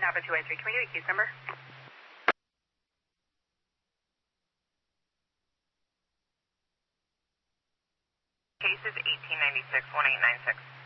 Papa 283. Can we get a case number? Case is 1896-1896.